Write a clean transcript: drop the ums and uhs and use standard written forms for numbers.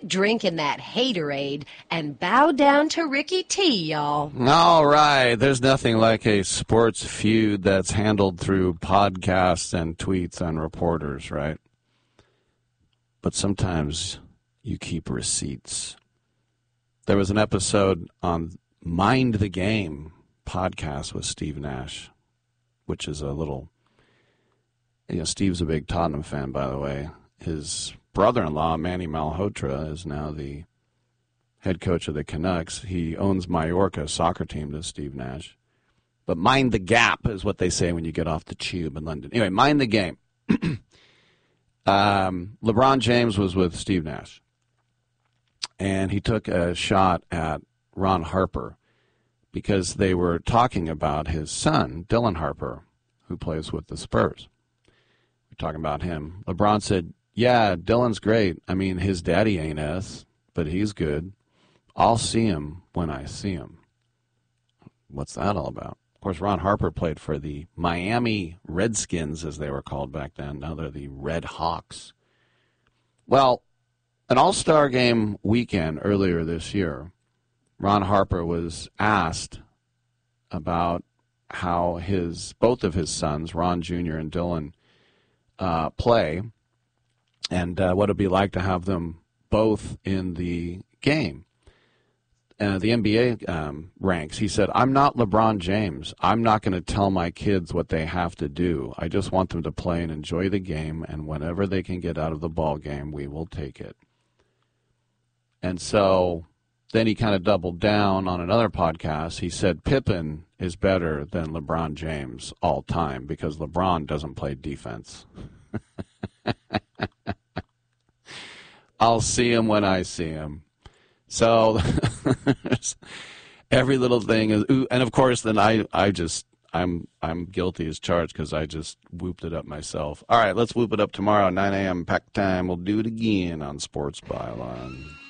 Quit drinking that haterade and bow down to Ricky T, y'all. All right. There's nothing like a sports feud that's handled through podcasts and tweets and reporters, right? But sometimes you keep receipts. There was an episode on Mind the Game podcast with Steve Nash, which is a little, Steve's a big Tottenham fan, by the way. His brother-in-law, Manny Malhotra, is now the head coach of the Canucks. He owns Mallorca soccer team, does Steve Nash. But mind the gap is what they say when you get off the tube in London. Anyway, mind the game. LeBron James was with Steve Nash, and he took a shot at Ron Harper because they were talking about his son, Dylan Harper, who plays with the Spurs. We're talking about him. LeBron said, yeah, Dylan's great. I mean, his daddy ain't us, but he's good. I'll see him when I see him. What's that all about? Of course, Ron Harper played for the Miami Redskins, as they were called back then. Now they're the Red Hawks. Well, an all-star game weekend earlier this year, Ron Harper was asked about how both of his sons, Ron Jr. and Dylan, play, and what it'd be like to have them both in the game. The NBA ranks, he said, I'm not LeBron James. I'm not going to tell my kids what they have to do. I just want them to play and enjoy the game, and whenever they can get out of the ball game, we will take it. And so then he kind of doubled down on another podcast. He said Pippen is better than LeBron James all time because LeBron doesn't play defense. I'll see him when I see him. So every little thing is, and of course, then I'm guilty as charged because I just whooped it up myself. All right, let's whoop it up tomorrow, 9 a.m. pack time. We'll do it again on Sports Byline.